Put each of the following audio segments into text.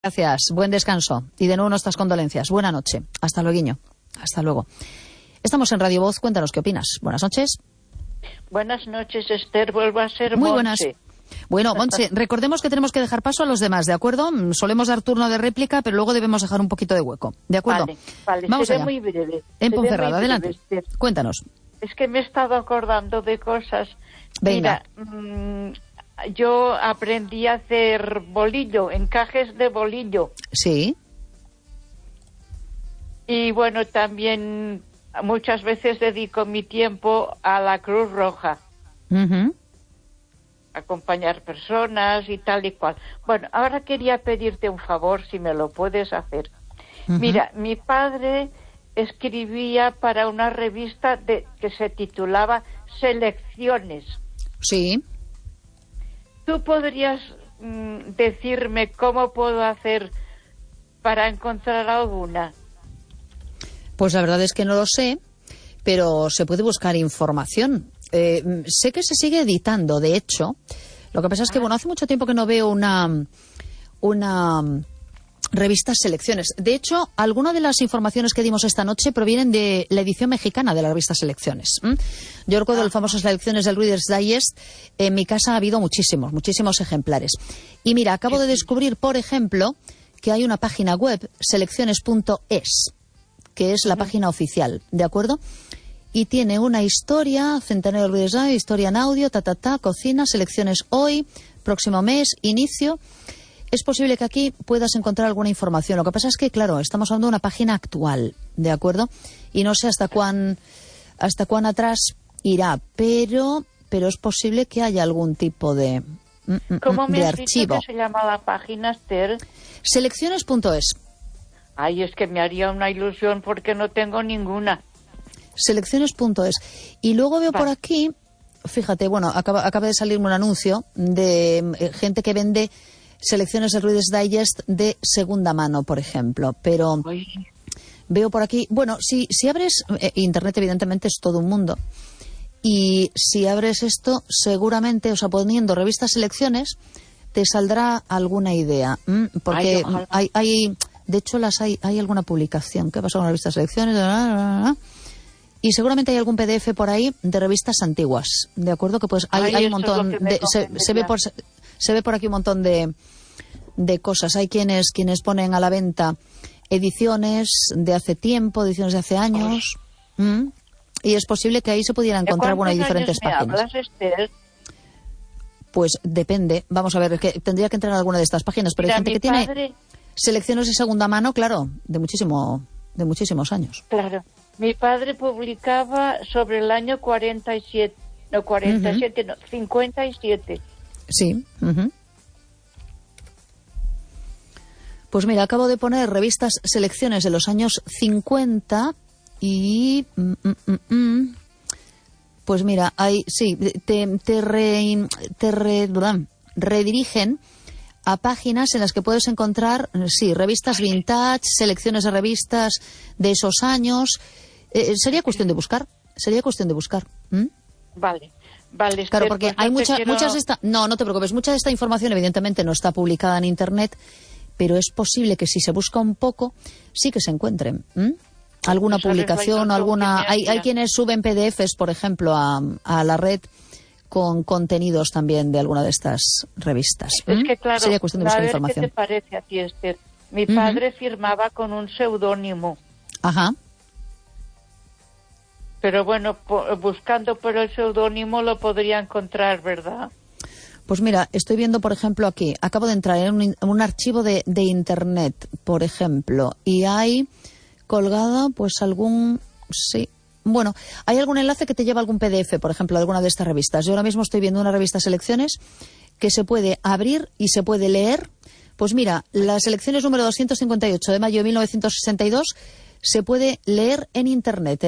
Gracias, buen descanso y de nuevo nuestras condolencias. Buena noche. Hasta luego. Hasta luego. Estamos en Radio Voz, cuéntanos qué opinas. Buenas noches. Buenas noches, Esther, vuelvo a ser Muy Montse. buenas. Bueno, Montse, recordemos que tenemos que dejar paso a los demás, ¿de acuerdo? Solemos dar turno de réplica, pero luego debemos dejar un poquito de hueco, ¿de acuerdo? Vale, vamos seré allá. muy breve. En Ponferrada, adelante. Esther. Cuéntanos. Es que me he estado acordando de cosas. Venga. Mira, yo aprendí a hacer bolillo, encajes de bolillo. Sí. Y bueno, también muchas veces dedico mi tiempo a la Cruz Roja. Uh-huh. Acompañar personas y tal y cual. Bueno, ahora quería pedirte un favor, si me lo puedes hacer. Uh-huh. Mira, mi padre escribía para una revista que se titulaba Selecciones. Sí. ¿Tú podrías decirme cómo puedo hacer para encontrar alguna? Pues la verdad es que no lo sé, pero se puede buscar información. Sé que se sigue editando, de hecho. Lo que pasa es que, bueno, hace mucho tiempo que no veo una revista Selecciones. De hecho, algunas de las informaciones que dimos esta noche provienen de la edición mexicana de la revista Selecciones. Yo recuerdo las famosas Selecciones del Reader's Digest. En mi casa ha habido muchísimos ejemplares. Y mira, acabo de descubrir, por ejemplo, que hay una página web, selecciones.es, que es la página oficial, ¿de acuerdo? Y tiene una historia, centenario del Reader's Digest, historia en audio, cocina, selecciones hoy, próximo mes, inicio. Es posible que aquí puedas encontrar alguna información. Lo que pasa es que, claro, estamos hablando de una página actual, ¿de acuerdo? Y no sé hasta cuán atrás irá, pero es posible que haya algún tipo de ¿Cómo me has archivo. dicho que se llama la página, Esther? Selecciones.es. Ay, es que me haría una ilusión porque no tengo ninguna. Selecciones.es. Y luego veo por aquí, fíjate, bueno, acaba de salirme un anuncio de gente que vende selecciones del Reader's Digest de segunda mano, por ejemplo. Pero veo por aquí, bueno, si abres Internet, evidentemente es todo un mundo. Y si abres esto, seguramente, o sea, poniendo revistas selecciones, te saldrá alguna idea. Porque hay, de hecho, hay alguna publicación. ¿Qué pasa con las revistas selecciones? Y seguramente hay algún PDF por ahí de revistas antiguas, ¿de acuerdo? Que pues hay un montón se ve por aquí un montón de cosas. Hay quienes ponen a la venta ediciones de hace tiempo, ediciones de hace años. Y es posible que ahí se pudiera encontrar, bueno, hay diferentes páginas. ¿Hablas, Esther? Pues depende. Vamos a ver, que tendría que entrar en alguna de estas páginas, pero hay gente que tiene selecciones de segunda mano, claro, de muchísimos años. Claro. Mi padre publicaba sobre el año 47, no 47, no, 57. Sí. Pues mira, acabo de poner revistas selecciones de los años 50 y pues mira, te redirigen a páginas en las que puedes encontrar, revistas vintage, selecciones de revistas de esos años. Sería cuestión de buscar. Vale. Claro, porque hay muchas de esta. No te preocupes. Mucha de esta información, evidentemente, no está publicada en Internet, pero es posible que si se busca un poco, sí que se encuentren. Alguna publicación o alguna. Hay quienes suben PDFs, por ejemplo, a la red con contenidos también de alguna de estas revistas. Es que, claro, sería cuestión de buscar información. ¿Qué te parece a ti, Esther? Mi padre firmaba con un seudónimo. Ajá. Pero bueno, buscando por el seudónimo lo podría encontrar, ¿verdad? Pues mira, estoy viendo, por ejemplo, aquí, acabo de entrar en un archivo de Internet, por ejemplo, y hay colgado, pues bueno, hay algún enlace que te lleva a algún PDF, por ejemplo, de alguna de estas revistas. Yo ahora mismo estoy viendo una revista Selecciones que se puede abrir y se puede leer. Pues mira, las Selecciones número 258 de mayo de 1962 se puede leer en Internet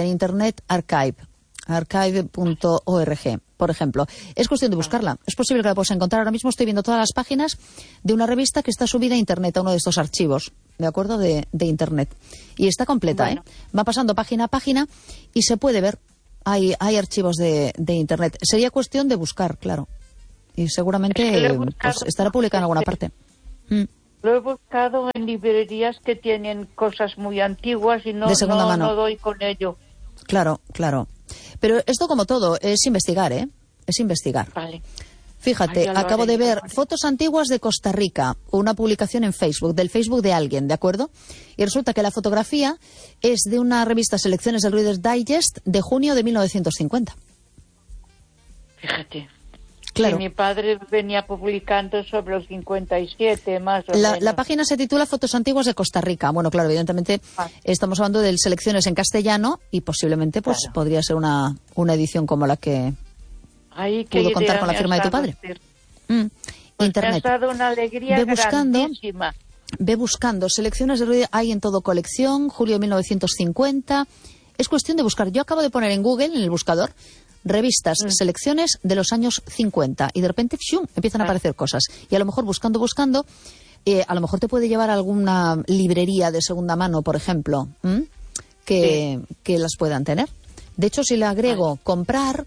archive.org, por ejemplo. Es cuestión de buscarla. Es posible que la puedas encontrar. Ahora mismo estoy viendo todas las páginas de una revista que está subida a Internet, a uno de estos archivos, ¿de acuerdo? De Internet. Y está completa, bueno. Va pasando página a página y se puede ver. Hay archivos de Internet. Sería cuestión de buscar, claro. Y seguramente pues, estará publicada en alguna parte. Lo he buscado en librerías que tienen cosas muy antiguas y no doy con ello. Claro. Pero esto, como todo, es investigar, ¿eh? Es investigar. Vale. Fíjate, acabo de ver fotos antiguas de Costa Rica, una publicación en Facebook, del Facebook de alguien, ¿de acuerdo? Y resulta que la fotografía es de una revista Selecciones del Reader's Digest de junio de 1950. Fíjate. Claro. Y mi padre venía publicando sobre los 57, más o menos. La página se titula Fotos antiguas de Costa Rica. Bueno, claro, evidentemente estamos hablando de selecciones en castellano y posiblemente pues podría ser una edición como la que pudo contar con la firma de tu padre. Internet. Me has dado una alegría grandísima. Ve buscando. Selecciones de Reader hay en todo colección, julio de 1950. Es cuestión de buscar. Yo acabo de poner en Google, en el buscador, revistas, selecciones de los años 50 y de repente ¡shum!, empiezan a aparecer cosas. Y a lo mejor buscando, a lo mejor te puede llevar a alguna librería de segunda mano, por ejemplo, que las puedan tener. De hecho, si le agrego comprar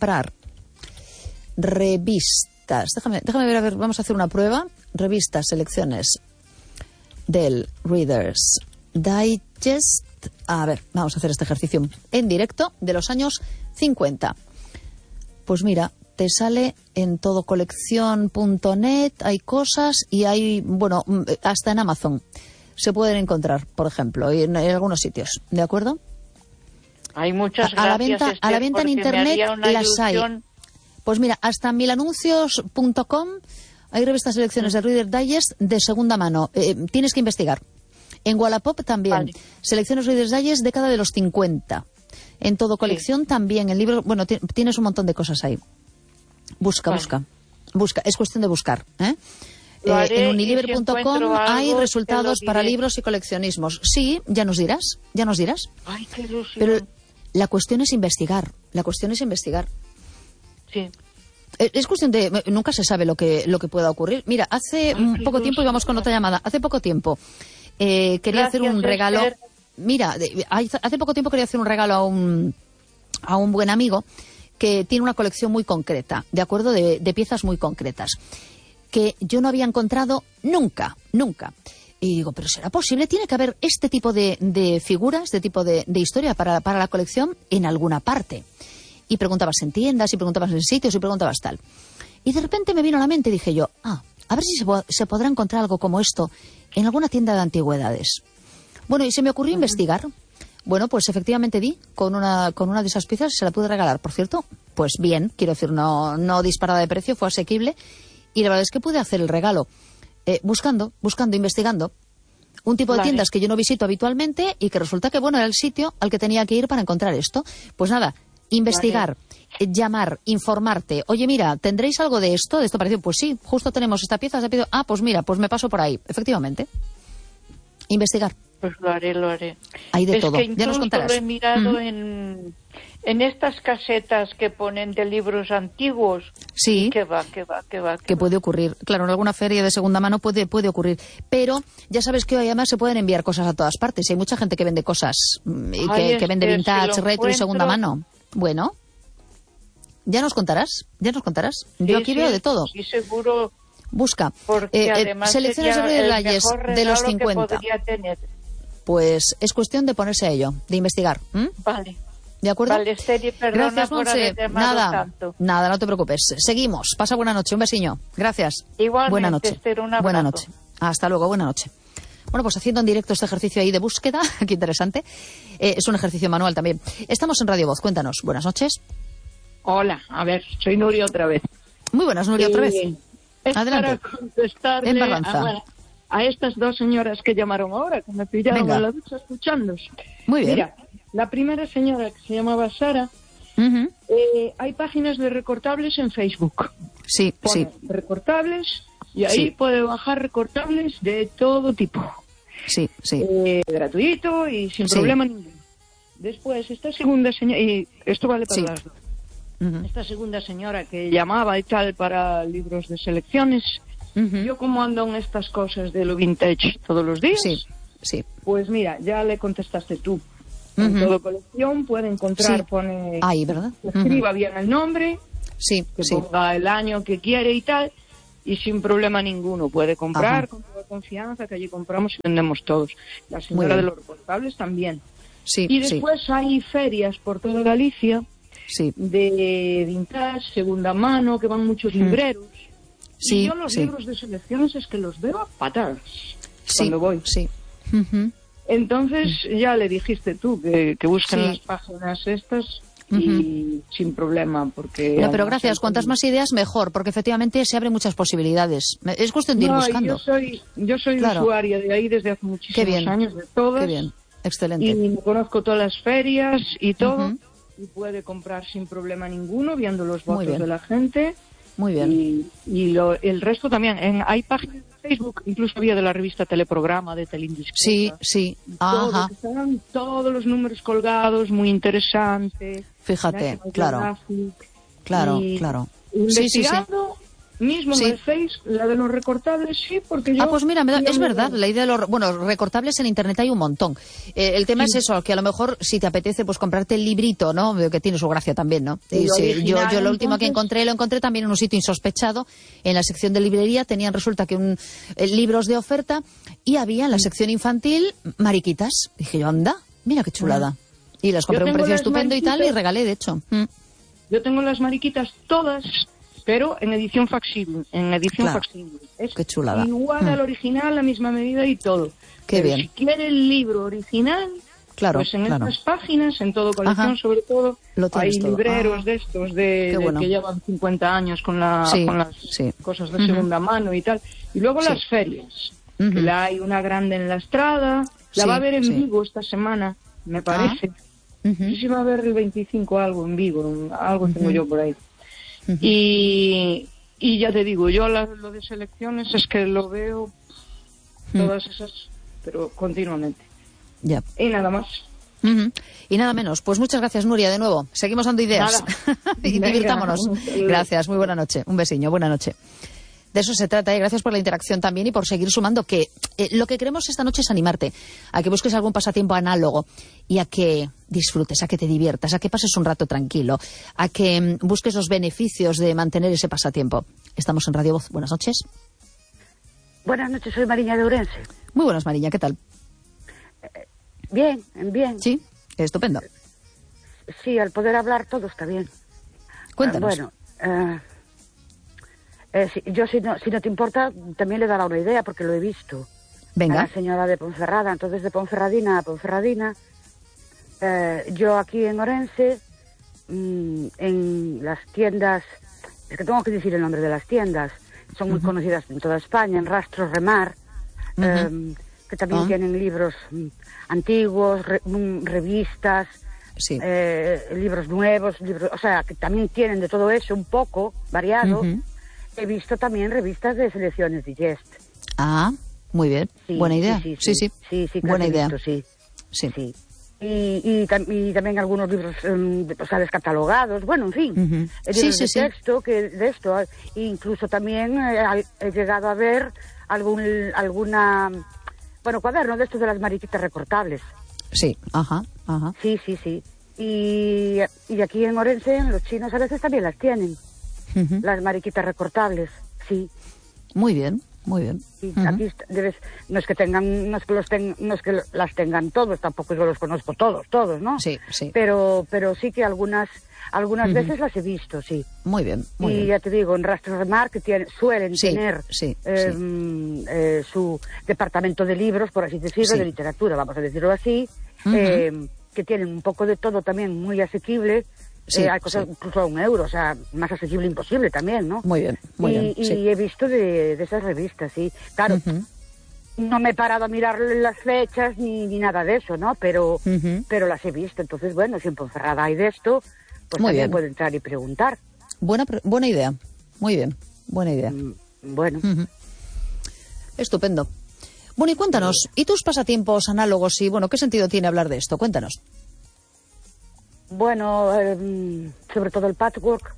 revistas, déjame ver, a ver, vamos a hacer una prueba. Revistas, selecciones del Reader's Digest. A ver, vamos a hacer este ejercicio en directo de los años 50. Pues mira, te sale en todocolección.net, hay cosas y hay, bueno, hasta en Amazon se pueden encontrar, por ejemplo, y en algunos sitios, ¿de acuerdo? Hay muchas a la venta en internet las hay. Pues mira, hasta en milanuncios.com hay revistas selecciones de Reader's Digest de segunda mano. Tienes que investigar. En Wallapop también. Vale. Selecciones Reader's Digest década de los 50. En todo colección también. En libros, bueno, tienes un montón de cosas ahí. Busca. Es cuestión de buscar. En unilever.com hay resultados para libros y coleccionismos. Sí, ya nos dirás. Ay, qué ilusión. Pero la cuestión es investigar. Sí. Es cuestión de... Nunca se sabe lo que pueda ocurrir. Mira, hace poco tiempo, íbamos con otra llamada, hace poco tiempo quería hacer un regalo... Esther. Mira, hace poco tiempo quería hacer un regalo a un buen amigo que tiene una colección muy concreta, ¿de acuerdo? De piezas muy concretas, que yo no había encontrado nunca. Y digo, ¿pero será posible? Tiene que haber este tipo de figuras, este tipo de historia para la colección en alguna parte. Y preguntabas en tiendas, y preguntabas en sitios, y preguntabas tal. Y de repente me vino a la mente, dije yo, a ver si se podrá encontrar algo como esto en alguna tienda de antigüedades. Bueno, y se me ocurrió investigar. Bueno, pues efectivamente di con una de esas piezas y se la pude regalar. Por cierto, pues bien, quiero decir, no disparada de precio, fue asequible. Y la verdad es que pude hacer el regalo buscando, investigando. Un tipo de tiendas que yo no visito habitualmente y que resulta que, bueno, era el sitio al que tenía que ir para encontrar esto. Pues nada, investigar, llamar, informarte. Oye, mira, ¿tendréis algo de esto? ¿De esto parecido? Pues sí, justo tenemos esta pieza. Pues mira, pues me paso por ahí. Efectivamente. Investigar. Pues lo haré. Hay de todo. Que ya nos contarás. Lo he mirado en estas casetas que ponen de libros antiguos. Sí. Que va. Que puede ocurrir. Claro, en alguna feria de segunda mano puede ocurrir. Pero ya sabes que hoy además se pueden enviar cosas a todas partes. Hay mucha gente que vende cosas y que vende vintage, retro y segunda mano. Bueno, ya nos contarás. Yo aquí veo de todo. Sí, seguro. Busca. Además selecciones de Reader's Digest de los 50. Pues es cuestión de ponerse a ello, de investigar. Vale. ¿De acuerdo? Vale, Esther, perdona. Gracias, por Monse. tanto. Nada, no te preocupes. Seguimos. Pasa buena noche. Un besiño. Gracias. Igualmente, buena noche. Esther, un abrazo. Buena noche. Hasta luego. Buena noche. Bueno, pues haciendo en directo este ejercicio ahí de búsqueda, qué interesante. Es un ejercicio manual también. Estamos en Radio Voz. Cuéntanos. Buenas noches. Hola, a ver, soy Nuria otra vez. Muy buenas, Nuria, otra vez. Es adelante. Para contestarle a estas dos señoras que llamaron ahora, que me pillaron en la ducha escuchándos. Muy bien. Mira, la primera señora, que se llamaba Sara, hay páginas de recortables en Facebook. Sí, Pone recortables y ahí puede bajar recortables de todo tipo. Sí. Gratuito y sin problema ninguno. Después, esta segunda señora, y esto vale para las dos. Esta segunda señora que llamaba y tal para libros de selecciones, yo como ando en estas cosas de lo vintage todos los días, sí. Pues mira, ya le contestaste tú. En todo colección puede encontrar, pone... Ahí, ¿verdad? Que escriba bien el nombre, que ponga el año que quiere y tal, y sin problema ninguno puede comprar con toda confianza, que allí compramos y vendemos todos. La señora de los recortables también. Sí, y después hay ferias por toda Galicia de vintage, segunda mano, que van muchos libreros. Y yo los libros de selecciones es que los veo a patadas cuando voy. Entonces ya le dijiste tú que busquen las páginas estas y sin problema, porque... No, pero gracias, cuantas más ideas mejor, porque efectivamente se abren muchas posibilidades. Es cuestión de ir buscando. Yo soy usuaria de ahí desde hace muchísimos años, de todas. Qué bien, excelente. Y me conozco todas las ferias y todo, y puede comprar sin problema ninguno, viendo los votos de la gente. Muy bien. Y el resto también. Hay páginas de Facebook, incluso había de la revista Teleprograma, de Telindiscreta. Sí. Están todos los números colgados, muy interesante. Fíjate, claro. Investigando, mismo en el Face, la de los recortables, porque yo... pues mira, es verdad, la idea de los... Bueno, recortables en Internet hay un montón. El tema es eso, que a lo mejor si te apetece pues comprarte el librito, ¿no? Que tiene su gracia también, ¿no? Yo lo último que encontré, lo encontré también en un sitio insospechado, en la sección de librería, tenían resulta que libros de oferta, y había en la sección infantil mariquitas. Dije yo, anda, mira qué chulada. Y las compré a un precio estupendo y tal, y regalé, de hecho. Yo tengo las mariquitas todas, pero en edición facsimile. Es qué chulada. Igual al original, la misma medida y todo. Qué bien. Si quiere el libro original, pues en estas páginas, en todo colección sobre todo, hay libreros de estos que llevan 50 años con las cosas de segunda mano y tal. Y luego las ferias, que la hay una grande en la Estrada, la va a ver en Vigo esta semana, me parece. Sí va a haber el 25 algo en Vigo, algo tengo yo por ahí. Y ya te digo, yo lo de selecciones es que lo veo todas esas, pero continuamente. Ya. Y nada más. Y nada menos. Pues muchas gracias, Nuria, de nuevo. Seguimos dando ideas. Y divirtámonos. Gracias, muy buena noche. Un besiño, buena noche. De eso se trata, gracias por la interacción también y por seguir sumando, que lo que queremos esta noche es animarte a que busques algún pasatiempo análogo y a que disfrutes, a que te diviertas, a que pases un rato tranquilo, a que busques los beneficios de mantener ese pasatiempo. Estamos en Radio Voz. Buenas noches. Buenas noches, soy Mariña de Ourense. Muy buenas, Mariña, ¿qué tal? Bien. Sí, estupendo. Sí, al poder hablar todo está bien. Cuéntanos. Yo, si no te importa, también le dará una idea, porque lo he visto. Venga. A la señora de Ponferrada, entonces de Ponferradina a Ponferradina. Yo aquí en Ourense, en las tiendas, es que tengo que decir el nombre de las tiendas, son muy conocidas en toda España, en Rastro Remar, que también tienen libros antiguos, revistas, libros nuevos, o sea, que también tienen de todo eso un poco variado. He visto también revistas de selecciones Digest. Ah, muy bien. Buena idea. Sí, buena idea. Sí. Y también algunos libros, descatalogados. Bueno, en fin. Libros de texto, que de esto. Incluso también he llegado a ver cuaderno de estos de las mariquitas recortables. Sí, ajá. Sí. Y aquí en Ourense, los chinos a veces también las tienen. Las mariquitas recortables, sí. Muy bien. Y aquí no es que las tengan todos, tampoco yo los conozco todos, ¿no? Sí. Pero sí que algunas veces las he visto, sí. Muy bien. Y ya te digo, en Rastro Remar, que suelen tener su departamento de libros, por así decirlo, de literatura, vamos a decirlo así, que tienen un poco de todo también muy asequible. Hay cosas incluso a €1, o sea, más accesible imposible también, ¿no? Muy bien. Y he visto de esas revistas, sí. Claro, no me he parado a mirar las fechas ni nada de eso, ¿no? Pero las he visto. Entonces, bueno, si en Ponferrada hay de esto, pues también puedo entrar y preguntar. Buena idea. Muy bien. Buena idea. Bueno. Estupendo. Bueno, y cuéntanos, ¿y tus pasatiempos análogos? Y, bueno, ¿qué sentido tiene hablar de esto? Cuéntanos. Bueno, sobre todo el patchwork.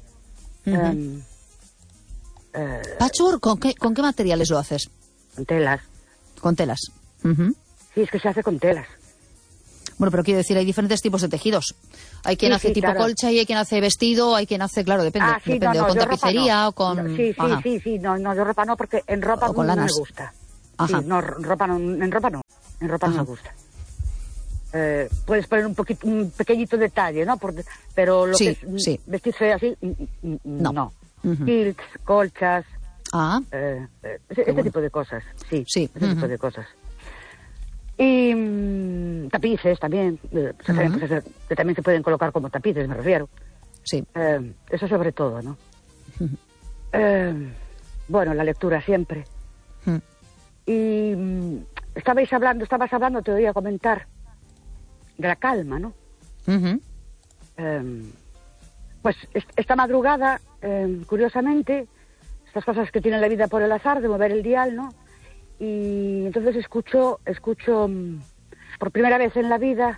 ¿Patchwork? ¿Con qué materiales lo haces? Con telas. Con telas. Sí, es que se hace con telas. Bueno, pero quiero decir, hay diferentes tipos de tejidos. Hay quien hace tipo colcha y hay quien hace vestido, hay quien hace, claro, depende. No, o con tapicería no. o con... Sí, no, yo ropa no, porque en ropa no me gusta. Ajá. Sí, no, en ropa no me gusta. Puedes poner un pequeñito detalle, ¿no? Pero lo que es vestirse así, no. Kilts, colchas, este tipo de cosas, este tipo de cosas. Y tapices también, que también se pueden colocar como tapices, me refiero. Sí. Eso sobre todo, ¿no? Bueno, la lectura siempre. Y estabas hablando, te oía comentar de la calma, ¿no? Pues esta madrugada, curiosamente, estas cosas que tiene la vida por el azar, de mover el dial, ¿no? Y entonces escucho por primera vez en la vida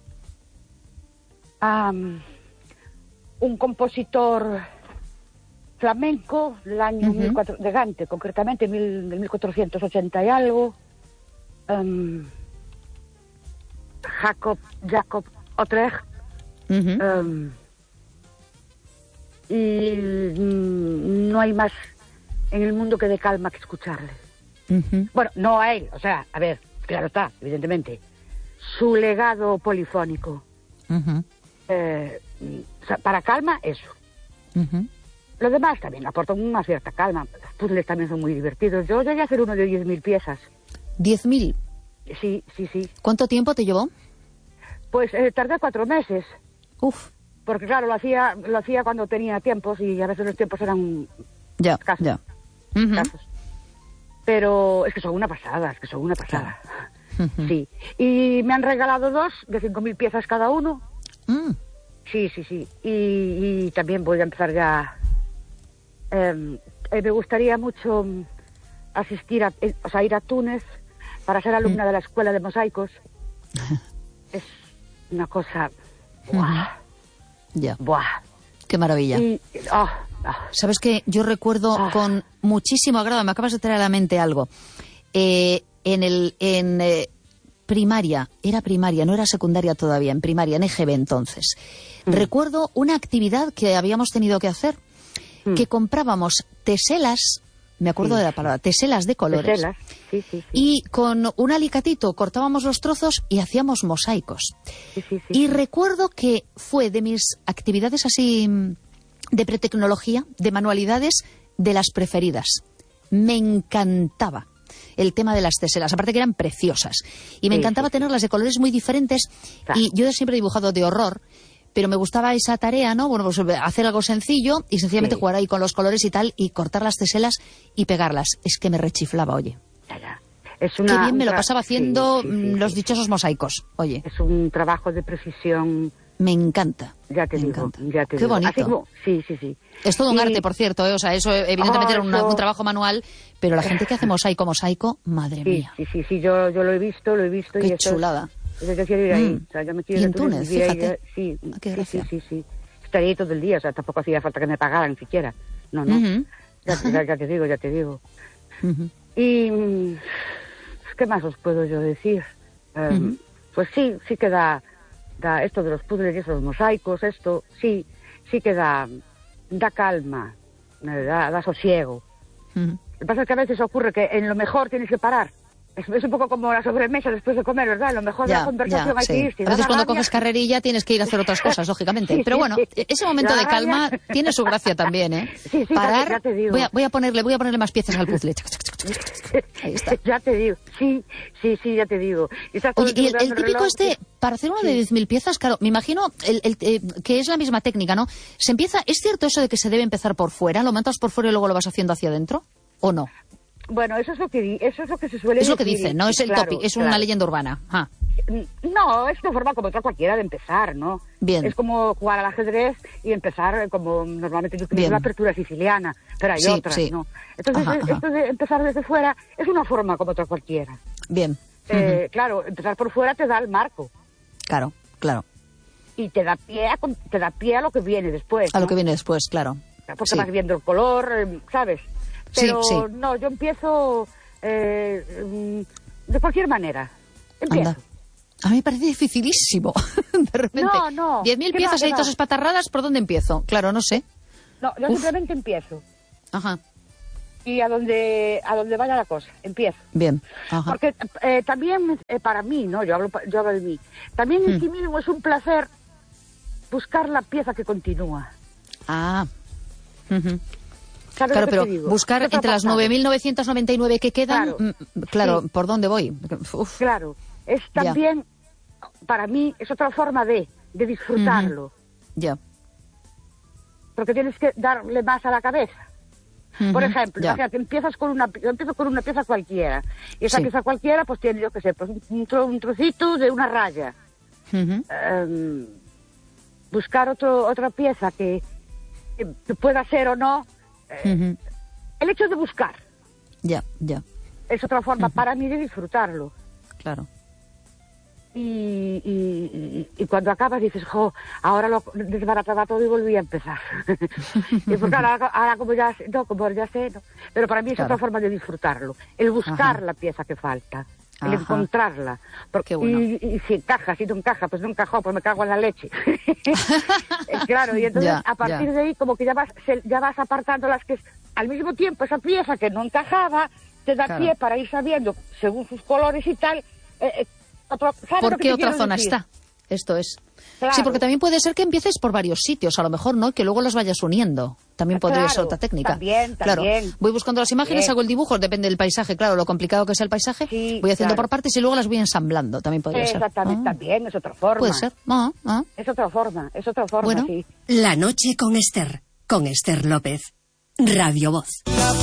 a un compositor flamenco del año de Gante, concretamente, del 1480 y algo, Jacob Utrecht, y no hay más en el mundo que de calma que escucharle. Bueno, no a él, o sea, a ver, claro está, evidentemente, su legado polifónico. O sea, para calma, eso. Lo demás también aporta una cierta calma. Los puzzles también son muy divertidos. Yo llegué a hacer uno de 10.000 piezas. ¿10.000? Sí. ¿Cuánto tiempo te llevó? Pues tardé 4 meses. Uf. Porque claro, lo hacía cuando tenía tiempos, y a veces los tiempos eran escasos. Pero es que son una pasada, Claro. Sí. Y me han regalado 2 de 5.000 piezas cada uno. Sí. Y también voy a empezar ya. Me gustaría mucho ir a Túnez para ser alumna de la escuela de mosaicos. Es una cosa... ¡Buah! ¡Qué maravilla! ¿Sabes qué? Yo recuerdo con muchísimo agrado, me acabas de traer a la mente algo. Primaria, era primaria, no era secundaria todavía, en primaria, en EGB entonces. Recuerdo una actividad que habíamos tenido que hacer, que comprábamos teselas, me acuerdo de la palabra, teselas de colores. Teselas, sí. Y con un alicatito cortábamos los trozos y hacíamos mosaicos. Y recuerdo que fue de mis actividades así de pretecnología, de manualidades, de las preferidas. Me encantaba el tema de las teselas, aparte que eran preciosas. Y me encantaba tenerlas de colores muy diferentes. Y yo siempre he dibujado de horror, pero me gustaba esa tarea, ¿no? Bueno, pues hacer algo sencillo y sencillamente jugar ahí con los colores y tal, y cortar las teselas y pegarlas. Es que me rechiflaba, oye. Qué bien me lo pasaba haciendo los dichosos mosaicos, oye. Es un trabajo de precisión. Me encanta. Ya te digo. Qué bonito. Así como, sí. Es todo un arte, por cierto, ¿eh? O sea, eso evidentemente era un trabajo manual, pero la gente que hace mosaico, madre mía. Sí, yo lo he visto. Qué y chulada. Yo quiero ir ahí. O sea, yo me quiero ir en Túnez, fíjate. Sí. Qué gracia. Sí. Estaría ahí todo el día, o sea, tampoco hacía falta que me pagaran siquiera. No. Ya te digo. Y... ¿qué más os puedo yo decir? Pues sí que da esto de los puzzles y esos mosaicos, esto sí que da calma, da sosiego. Lo que pasa es que a veces ocurre que en lo mejor tienes que parar. Es un poco como la sobremesa después de comer, ¿verdad? Lo mejor de la conversación hay que irse. A veces cuando coges carrerilla tienes que ir a hacer otras cosas, lógicamente. Pero bueno, ese momento de calma tiene su gracia también, ¿eh? Sí, parar, ya te digo. Voy a ponerle más piezas al puzzle. Ahí está. Ya te digo, sí, ya te digo. Oye, y el típico para hacer uno de 10.000 piezas, claro, me imagino que es la misma técnica, ¿no? ¿Es cierto eso de que se debe empezar por fuera? ¿Lo montas por fuera y luego lo vas haciendo hacia adentro? ¿O no? Bueno, eso es lo que se suele decir. Es lo que dicen, ¿no? Es el topic, es una leyenda urbana. No, es una forma como otra cualquiera de empezar, ¿no? Bien. Es como jugar al ajedrez y empezar como normalmente yo utilizo la apertura siciliana, pero hay otras, ¿no? Entonces, esto de empezar desde fuera es una forma como otra cualquiera. Bien. Claro, empezar por fuera te da el marco. Claro. Y te da pie a lo que viene después. A lo que viene después, claro. Porque vas viendo el color, ¿sabes? Pero no, yo empiezo de cualquier manera. Empiezo. Anda. A mí me parece dificilísimo. De repente. No. 10.000 piezas ahí todas espatarradas, ¿por dónde empiezo? Claro, no sé. No, yo simplemente empiezo. Ajá. y a donde vaya la cosa, empiezo. Bien. Ajá. Porque también, para mí, ¿no? Yo hablo de mí. También en sí mismo es un placer buscar la pieza que continúa. Ah. Uh-huh. Claro, pero digo? buscar entre las 9.999 que quedan, claro, sí. ¿por dónde voy? Uf. Claro, es también, para mí, es otra forma de disfrutarlo. Ya. Porque tienes que darle más a la cabeza. Por ejemplo, imagínate, yo empiezo con una pieza cualquiera. Y esa pieza cualquiera, pues tiene, yo qué sé, pues un trocito de una raya. Buscar otra pieza que pueda ser o no. El hecho de buscar. Ya. Es otra forma para mí de disfrutarlo. Claro. Y cuando acabas dices, ahora lo desbarataba todo y volví a empezar. Y porque ahora como ya sé, no. Pero para mí es otra forma de disfrutarlo. El buscar la pieza que falta. El encontrarla. Porque, bueno. y si encaja, si no encaja, pues no encajó, pues me cago en la leche. Claro, y entonces a partir de ahí como que ya vas apartando las que al mismo tiempo esa pieza que no encajaba te da pie para ir sabiendo, según sus colores y tal, ¿por qué otra zona está? Esto es. Claro. Sí, porque también puede ser que empieces por varios sitios, a lo mejor, ¿no? Que luego los vayas uniendo. También podría ser otra técnica. También. Claro. Voy buscando las imágenes, hago el dibujo, depende del paisaje, claro, lo complicado que es el paisaje. Sí, voy haciendo por partes y luego las voy ensamblando. También podría ser. Exactamente, también, es otra forma. Puede ser. Es otra forma, bueno, sí. La noche con Esther López. Radio Voz.